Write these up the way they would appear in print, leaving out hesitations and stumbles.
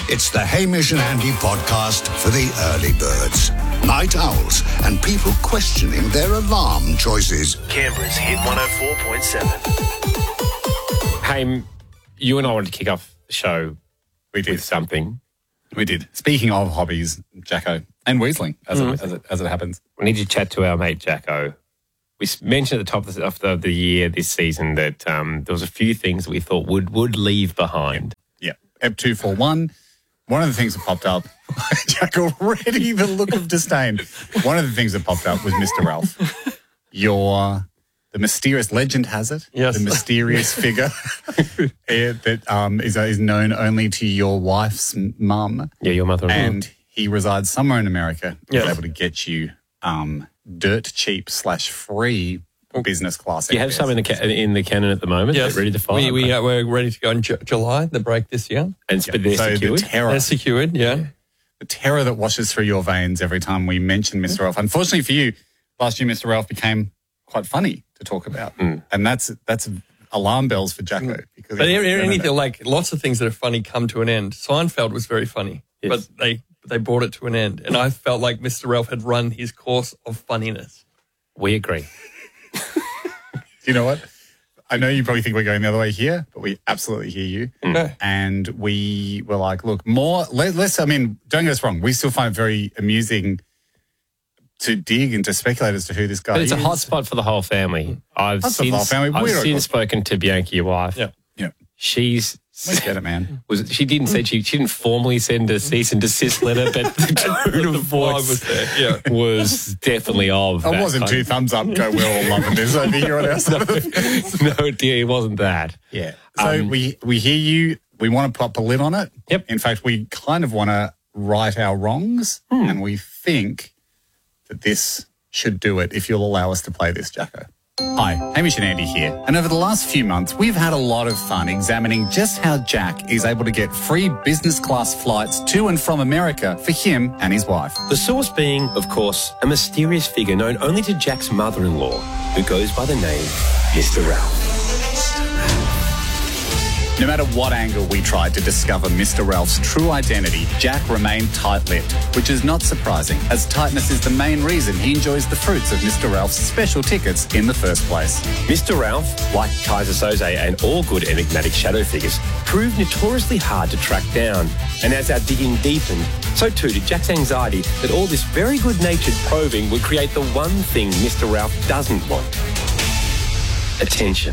It's the Hamish and Andy podcast for the early birds, night owls, and people questioning their alarm choices. Canberra's Hit 104.7. Hey, you and I wanted to kick off the show with something. We did. Speaking of hobbies, Jacko, and Weaseling, as it happens. We need to chat to our mate Jacko. We mentioned at the top of the year this season that there was a few things that we thought would leave behind. Yeah. Ep 241. One of the things that popped up, Jack, already the look of disdain. One of the things that popped up was Mr. Ralph. The mysterious legend has it, the mysterious figure that is known only to your wife's mum. Yeah, your mother-in-law. And he resides somewhere in America. He's able to get you dirt cheap / free business class. Do you have some in the cannon at the moment? Yes. Ready to fire? We're ready to go in July, the break this year. And they're secured? They're secured, yeah. The terror that washes through your veins every time we mention Mr. Ralph. Unfortunately for you, last year Mr. Ralph became quite funny to talk about. And that's alarm bells for Jacko. But anything, like lots of things that are funny come to an end. Seinfeld was very funny, but they brought it to an end. And I felt like Mr. Ralph had run his course of funniness. We agree. You know what? I know you probably think we're going the other way here, but we absolutely hear you. And we were like, look, less, I mean, don't get us wrong. We still find it very amusing to dig and to speculate as to who this guy is. But it's a hot spot for the whole family. I've since spoken to Bianca, your wife. Yeah. We get it, man. She didn't formally send a cease and desist letter, but the tone of voice was definitely of. I wasn't two thumbs up. Go, we're all loving this over here on our side of the fence. No, dear, it wasn't that. Yeah. So we hear you. We want to pop a lid on it. Yep. In fact, we kind of want to right our wrongs, and we think that this should do it. If you'll allow us to play this, Jacko. Hi, Hamish and Andy here. And over the last few months, we've had a lot of fun examining just how Jack is able to get free business class flights to and from America for him and his wife. The source being, of course, a mysterious figure known only to Jack's mother-in-law, who goes by the name Mr. Ralph. No matter what angle we tried to discover Mr. Ralph's true identity, Jack remained tight-lipped, which is not surprising, as tightness is the main reason he enjoys the fruits of Mr. Ralph's special tickets in the first place. Mr. Ralph, like Kaiser Soze and all good enigmatic shadow figures, proved notoriously hard to track down. And as our digging deepened, so too did Jack's anxiety that all this very good-natured probing would create the one thing Mr. Ralph doesn't want: attention.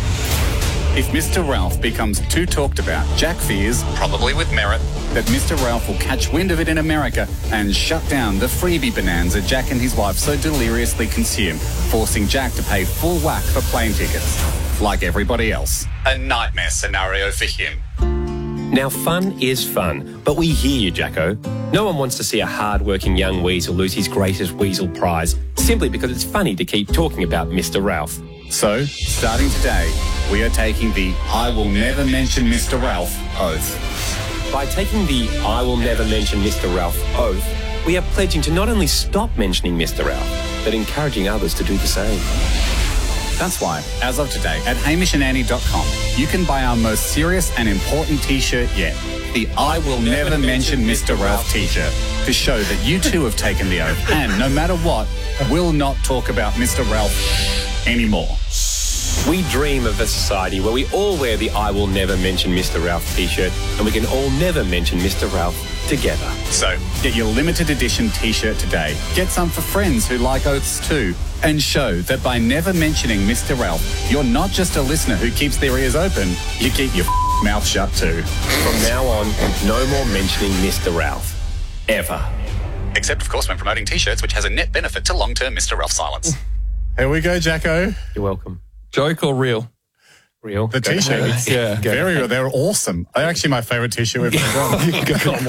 If Mr. Ralph becomes too talked about, Jack fears, probably with merit, that Mr. Ralph will catch wind of it in America and shut down the freebie bonanza Jack and his wife so deliriously consume, forcing Jack to pay full whack for plane tickets. Like everybody else. A nightmare scenario for him. Now, fun is fun, but we hear you, Jacko. No one wants to see a hard-working young weasel lose his greatest weasel prize simply because it's funny to keep talking about Mr. Ralph. So, starting today, we are taking the I will never mention Mr. Ralph oath. By taking the I will never mention Mr. Ralph oath, we are pledging to not only stop mentioning Mr. Ralph, but encouraging others to do the same. That's why, as of today, at hamishandandy.com, you can buy our most serious and important t-shirt yet, the I will never mention Mr. Ralph t-shirt, to show that you too have taken the oath and, no matter what, will not talk about Mr. Ralph anymore. We dream of a society where we all wear the I will never mention Mr. Ralph t-shirt and we can all never mention Mr. Ralph together. So, get your limited edition t-shirt today. Get some for friends who like oaths too. And show that by never mentioning Mr. Ralph, you're not just a listener who keeps their ears open, you keep your mouth shut too. From now on, no more mentioning Mr. Ralph. Ever. Except, of course, when promoting t-shirts, which has a net benefit to long-term Mr. Ralph silence. Here we go, Jacko. You're welcome. Joke or real? Real. The t-shirts. Yeah. Very real. They're awesome. They're actually my favourite t-shirt we've ever done. You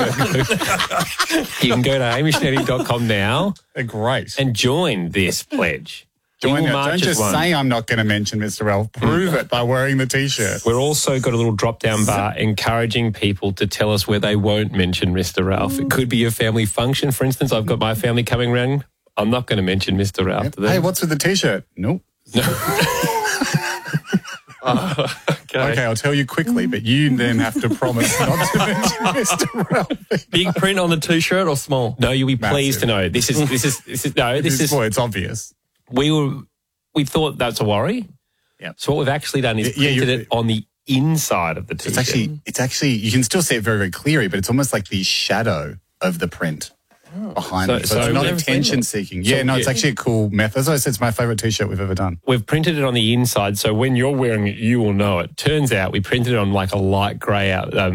can go to hamishandandy.com now. They're great. And join this pledge. Don't just say I'm not going to mention Mr. Ralph. Prove it by wearing the t-shirt. We're also got a little drop-down bar encouraging people to tell us where they won't mention Mr. Ralph. It could be a family function. For instance, I've got my family coming round. I'm not going to mention Mr. Ralph to them. Hey, what's with the t-shirt? Nope. Okay. go. Okay, I'll tell you quickly, but you then have to promise not to mention Mr. Ralphie. Big print on the T-shirt or small? No, you'll be pleased to Massive. know. This is Well, it's obvious. we thought that's a worry. Yep. So what we've actually done is printed it on the inside of the T-shirt. It's actually, you can still see it very, very clearly, but it's almost like the shadow of the print behind it. So it's not attention seeking. Yeah, no, it's actually a cool method. As I said, it's my favorite T-shirt we've ever done. We've printed it on the inside, so when you're wearing it, you will know it. Turns out we printed it on like a light grey